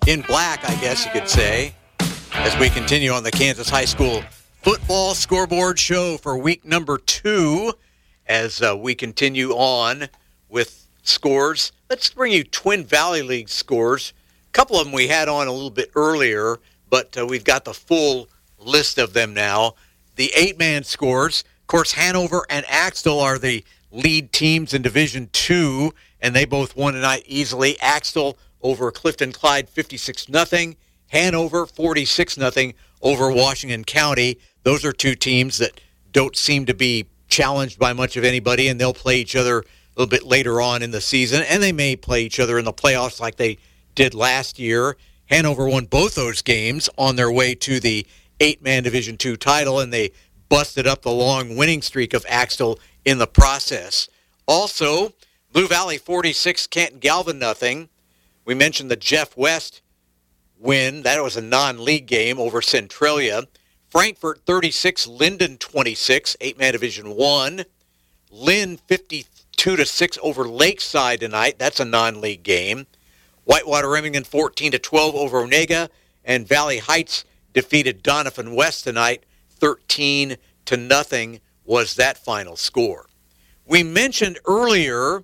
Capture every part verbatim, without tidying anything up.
in black, I guess you could say, as we continue on the Kansas High School Football Scoreboard Show for week number two. As uh, we continue on with scores, let's bring you Twin Valley League scores. A couple of them we had on a little bit earlier, but uh, we've got the full list of them now. The eight-man scores, of course, Hanover and Axtell are the lead teams in Division Two, and they both won tonight easily. Axtell over Clifton Clyde fifty-six nothing. Hanover forty-six nothing over Washington County. Those are two teams that don't seem to be challenged by much of anybody, and they'll play each other a little bit later on in the season, and they may play each other in the playoffs like they did last year. Hanover won both those games on their way to the eight-man Division Two title, and they busted up the long winning streak of Axtell in the process. Also, Blue Valley forty-six, Canton Galvin nothing. We mentioned the Jeff West win. That was a non-league game over Centralia. Frankfort thirty-six, Linden twenty-six, eight-man Division One. Lynn fifty-two to six over Lakeside tonight. That's a non-league game. Whitewater Remington fourteen to twelve over Onega, and Valley Heights defeated Doniphan West tonight. thirteen to nothing was that final score. We mentioned earlier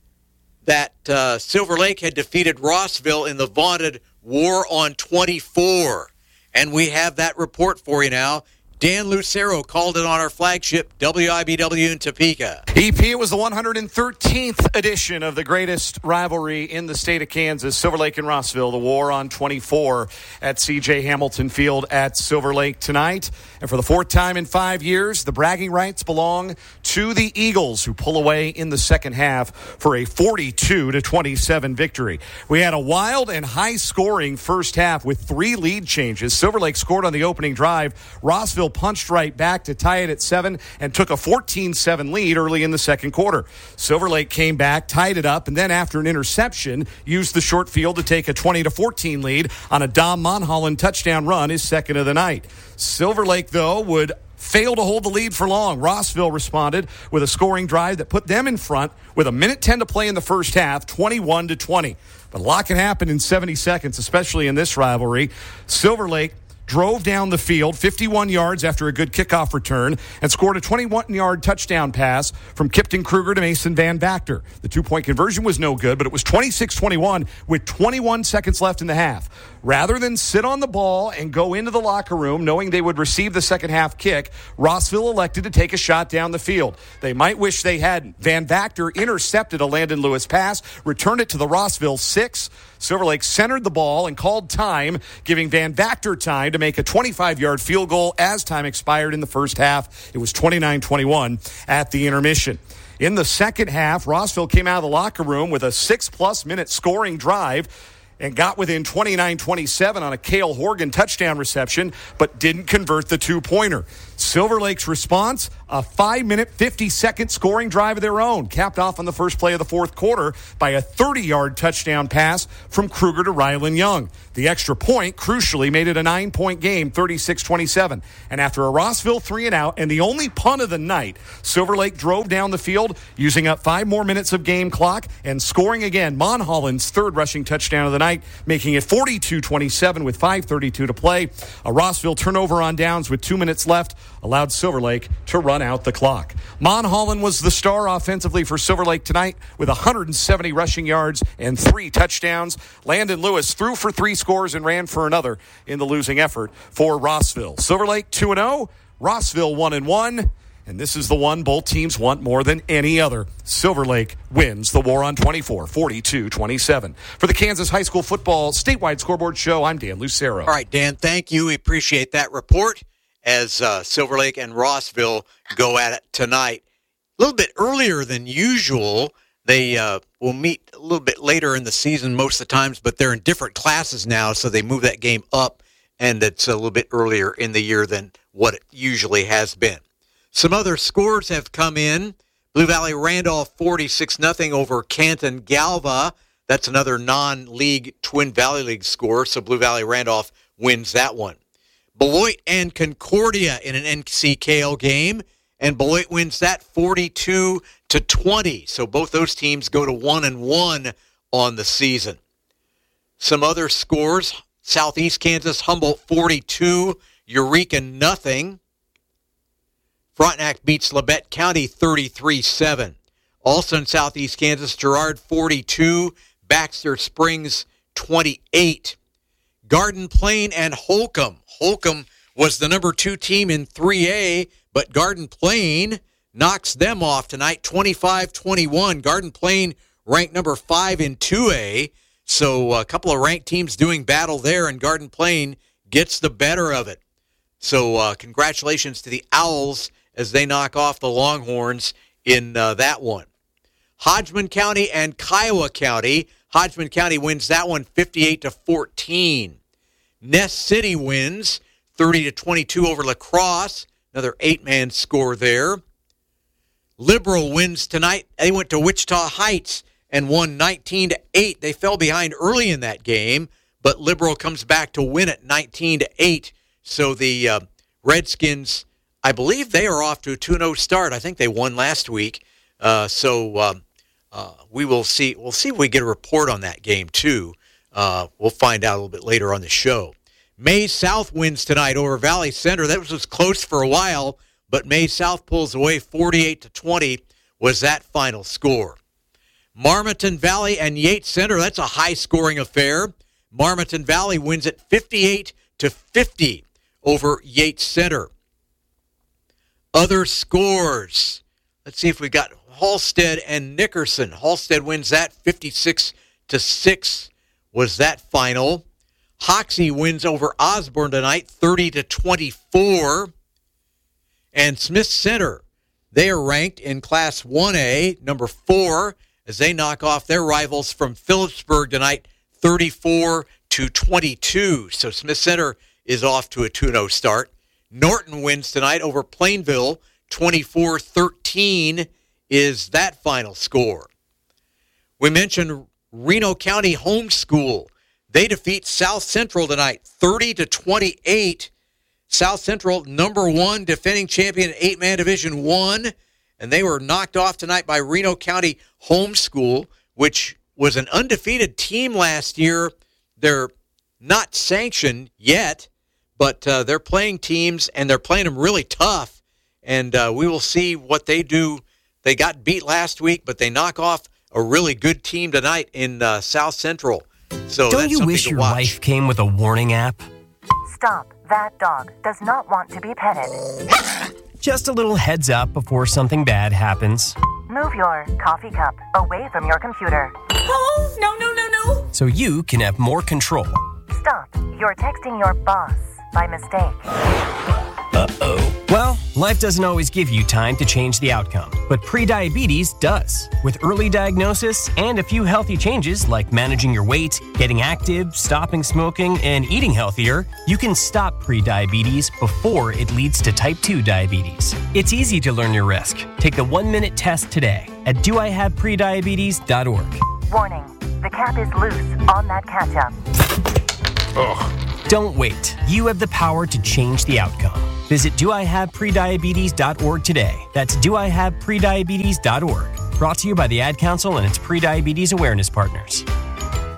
that uh, Silver Lake had defeated Rossville in the vaunted War on twenty-four. And we have that report for you now. Dan Lucero called it on our flagship, W I B W in Topeka. E P, it was the one hundred thirteenth edition of the greatest rivalry in the state of Kansas, Silver Lake and Rossville, the War on twenty-four at C J Hamilton Field at Silver Lake tonight. And for the fourth time in five years, the bragging rights belong to the Eagles, who pull away in the second half for a forty-two to twenty-seven victory. We had a wild and high-scoring first half with three lead changes. Silver Lake scored on the opening drive. Rossville punched right back to tie it at seven and took a fourteen seven lead early in the second quarter. Silver Lake came back, tied it up, and then after an interception, used the short field to take a twenty to fourteen lead on a Dom Monholland touchdown run, his second of the night. Silver Lake, though, would fail to hold the lead for long. Rossville responded with a scoring drive that put them in front with a minute ten to play in the first half, twenty-one to twenty. But a lot can happen in seventy seconds, especially in this rivalry. Silver Lake drove down the field fifty-one yards after a good kickoff return and scored a twenty-one-yard touchdown pass from Kipton Kruger to Mason Van Vactor. The two-point conversion was no good, but it was twenty-six twenty-one with twenty-one seconds left in the half. Rather than sit on the ball and go into the locker room knowing they would receive the second half kick, Rossville elected to take a shot down the field. They might wish they hadn't. Van Vactor intercepted a Landon Lewis pass, returned it to the Rossville six. Silver Lake centered the ball and called time, giving Van Vactor time to make a twenty-five-yard field goal as time expired in the first half. It was twenty-nine twenty-one at the intermission. In the second half, Rossville came out of the locker room with a six-plus minute scoring drive and got within twenty-nine twenty-seven on a Cale Horgan touchdown reception, but didn't convert the two-pointer. Silver Lake's response, a five-minute, fifty-second scoring drive of their own, capped off on the first play of the fourth quarter by a thirty-yard touchdown pass from Kruger to Rylan Young. The extra point, crucially, made it a nine-point game, thirty-six twenty-seven. And after a Rossville three and out and the only punt of the night, Silver Lake drove down the field, using up five more minutes of game clock and scoring again Monholland's third rushing touchdown of the night, making it forty-two twenty-seven with five thirty-two to play. A Rossville turnover on downs with two minutes left allowed Silver Lake to run out the clock. Monholland was the star offensively for Silver Lake tonight with one hundred seventy rushing yards and three touchdowns. Landon Lewis threw for three scores and ran for another in the losing effort for Rossville. Silver Lake two and oh, Rossville one and one. And this is the one both teams want more than any other. Silver Lake wins the War on twenty-four, forty-two twenty-seven. For the Kansas High School Football Statewide Scoreboard Show, I'm Dan Lucero. All right, Dan, thank you. We appreciate that report as uh, Silver Lake and Rossville go at it tonight. A little bit earlier than usual. They uh, will meet a little bit later in the season most of the times, but they're in different classes now, so they move that game up, and it's a little bit earlier in the year than what it usually has been. Some other scores have come in. Blue Valley Randolph forty-six nothing over Canton Galva. That's another non-league Twin Valley League score, so Blue Valley Randolph wins that one. Beloit and Concordia in an N C K L game, and Beloit wins that forty-two to twenty. So both those teams go to one and one on the season. Some other scores: Southeast Kansas, Humboldt forty-two, Eureka nothing. Frontenac beats Labette County thirty-three seven. Also in Southeast Kansas, Girard forty-two, Baxter Springs twenty-eight. Garden Plain and Holcomb. Holcomb was the number two team in three A, but Garden Plain knocks them off tonight twenty-five twenty-one. Garden Plain ranked number five in two A, so a couple of ranked teams doing battle there, and Garden Plain gets the better of it. So uh, congratulations to the Owls as they knock off the Longhorns in uh, that one. Hodgman County and Kiowa County. Hodgman County wins that one fifty-eight to fourteen. Ness City wins thirty to twenty-two over La Crosse. Another eight-man score there. Liberal wins tonight. They went to Wichita Heights and won nineteen to eight. They fell behind early in that game, but Liberal comes back to win it nineteen to eight. So the uh, Redskins, I believe they are off to a two and oh start. I think they won last week. Uh, so um, uh, we will see. We'll see if we get a report on that game too. Uh, we'll find out a little bit later on the show. Maize South wins tonight over Valley Center. That was close for a while, but Maize South pulls away forty-eight to twenty was that final score. Marmaton Valley and Yates Center, that's a high-scoring affair. Marmaton Valley wins it fifty-eight to fifty over Yates Center. Other scores. Let's see if we got Halstead and Nickerson. Halstead wins that fifty-six to six was that final. Hoxie wins over Osborne tonight thirty to twenty-four. And Smith Center, they are ranked in Class one A, number four, as they knock off their rivals from Phillipsburg tonight thirty-four to twenty-two. So Smith Center is off to a two and oh start. Norton wins tonight over Plainville. twenty-four thirteen is that final score. We mentioned Reno County Homeschool. They defeat South Central tonight, thirty to twenty-eight. South Central, number one, defending champion, eight-man Division One, and they were knocked off tonight by Reno County Homeschool, which was an undefeated team last year. They're not sanctioned yet, but uh, they're playing teams, and they're playing them really tough, and uh, we will see what they do. They got beat last week, but they knock off a really good team tonight in uh, South Central. So Don't that's you wish to your watch. life came with a warning app? Stop. That dog does not want to be petted. Just a little heads up before something bad happens. Move your coffee cup away from your computer. Oh, no, no, no, no. So you can have more control. Stop. You're texting your boss by mistake. Uh-oh. Well, life doesn't always give you time to change the outcome, but prediabetes does. With early diagnosis and a few healthy changes like managing your weight, getting active, stopping smoking, and eating healthier, you can stop prediabetes before it leads to type two diabetes. It's easy to learn your risk. Take the one-minute test today at do I have prediabetes dot org. Warning. The cap is loose on that ketchup. Ugh. Don't wait. You have the power to change the outcome. Visit do I have prediabetes dot org today. That's do I have prediabetes dot org. Brought to you by the Ad Council and its prediabetes awareness partners.